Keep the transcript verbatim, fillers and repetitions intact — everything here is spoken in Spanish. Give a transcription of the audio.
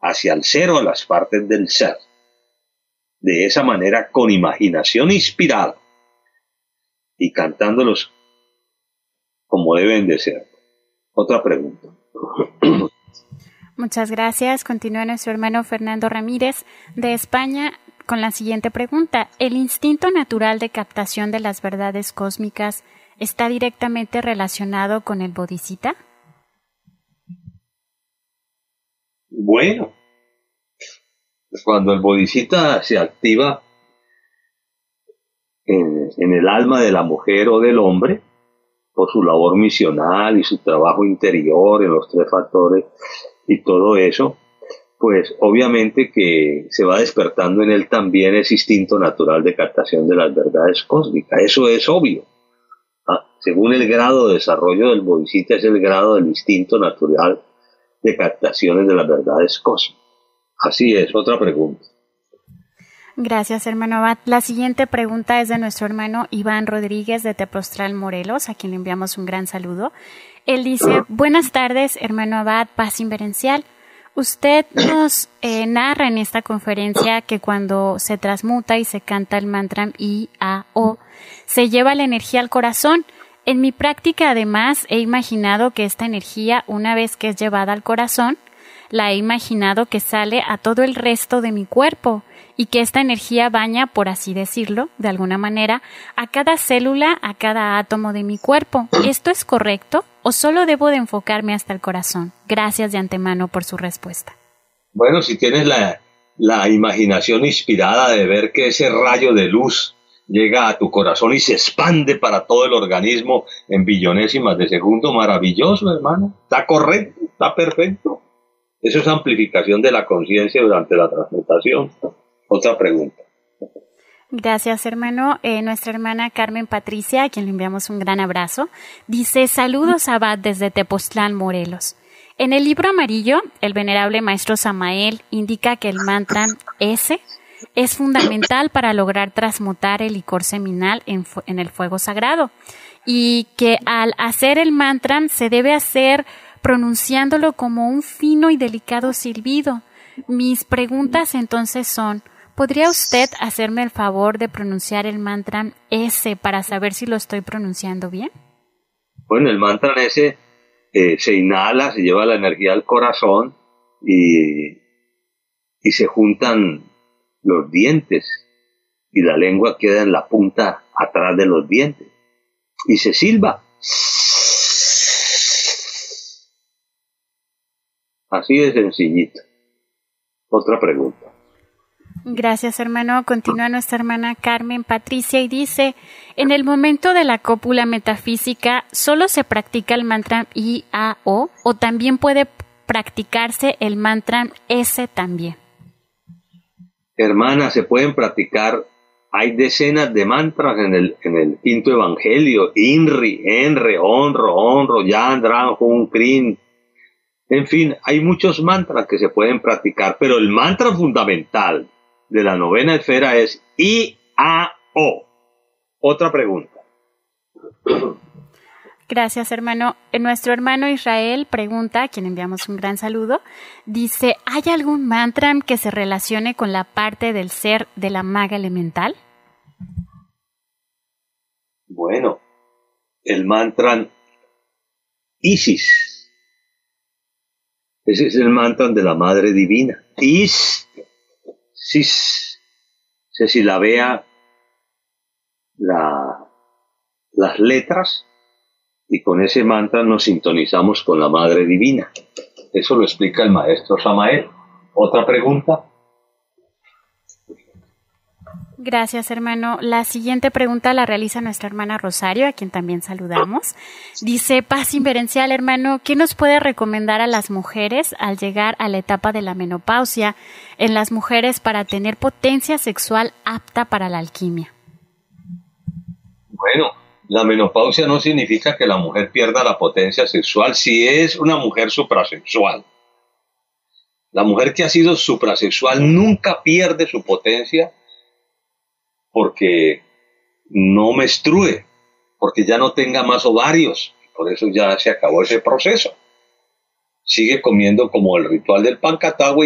hacia el ser o las partes del ser. De esa manera, con imaginación inspirada y cantándolos como deben de ser. Otra pregunta. Muchas gracias. Continúa nuestro hermano Fernando Ramírez de España con la siguiente pregunta. ¿El instinto natural de captación de las verdades cósmicas está directamente relacionado con el bodhisattva? Bueno, cuando el bodhisattva se activa en, en el alma de la mujer o del hombre, por su labor misional y su trabajo interior en los tres factores y todo eso, pues obviamente que se va despertando en él también ese instinto natural de captación de las verdades cósmicas. Eso es obvio. ¿Ah? Según el grado de desarrollo del bodhisattva es el grado del instinto natural de captaciones de las verdades cósmicas. Así es. Otra pregunta. Gracias, hermano Abad. La siguiente pregunta es de nuestro hermano Iván Rodríguez de Tepoztlán, Morelos, a quien le enviamos un gran saludo. Él dice, buenas tardes, hermano Abad, paz inverencial. Usted nos eh, narra en esta conferencia que cuando se transmuta y se canta el mantra I A O, se lleva la energía al corazón. En mi práctica, además, he imaginado que esta energía, una vez que es llevada al corazón, la he imaginado que sale a todo el resto de mi cuerpo y que esta energía baña, por así decirlo, de alguna manera, a cada célula, a cada átomo de mi cuerpo. ¿Esto es correcto o solo debo de enfocarme hasta el corazón? Gracias de antemano por su respuesta. Bueno, si tienes la, la imaginación inspirada de ver que ese rayo de luz llega a tu corazón y se expande para todo el organismo en billonésimas de segundo, maravilloso, hermano. Está correcto, está perfecto. Eso es amplificación de la conciencia durante la transmutación. Otra pregunta. Gracias, hermano. Eh, nuestra hermana Carmen Patricia, a quien le enviamos un gran abrazo, dice, saludos Abad desde Tepoztlán, Morelos. En el libro amarillo, el venerable maestro Samael indica que el mantra S es fundamental para lograr transmutar el licor seminal en, en el fuego sagrado y que al hacer el mantra se debe hacer pronunciándolo como un fino y delicado silbido. Mis preguntas entonces son, ¿podría usted hacerme el favor de pronunciar el mantra S para saber si lo estoy pronunciando bien? Bueno, el mantra S eh, se inhala, se lleva la energía al corazón y, y se juntan los dientes y la lengua queda en la punta atrás de los dientes y se silba. Así de sencillito. Otra pregunta. Gracias, hermano. Continúa nuestra hermana Carmen Patricia y dice, en el momento de la cópula metafísica, ¿solo se practica el mantra I A O o también puede practicarse el mantra S también? Hermana, se pueden practicar, hay decenas de mantras en el, en el quinto evangelio, Inri, Enre, Honro, Honro, Yan, Dran, Jun, Krin. En fin, hay muchos mantras que se pueden practicar, pero el mantra fundamental de la novena esfera es I A O. Otra pregunta. Gracias, hermano. Nuestro hermano Israel pregunta, a quien enviamos un gran saludo, dice, ¿hay algún mantra que se relacione con la parte del ser de la maga elemental? Bueno, el mantra Isis. Ese es el mantra de la Madre Divina. Is, sis. Se silabea la, las letras y con ese mantra nos sintonizamos con la Madre Divina. Eso lo explica el maestro Samael. ¿Otra pregunta? Gracias, hermano. La siguiente pregunta la realiza nuestra hermana Rosario, a quien también saludamos. Dice, paz inverencial, hermano, ¿qué nos puede recomendar a las mujeres al llegar a la etapa de la menopausia en las mujeres para tener potencia sexual apta para la alquimia? Bueno, la menopausia no significa que la mujer pierda la potencia sexual si es una mujer suprasexual. La mujer que ha sido suprasexual nunca pierde su potencia porque no menstrue, porque ya no tenga más ovarios, por eso ya se acabó ese proceso. Sigue comiendo como el ritual del pancatagua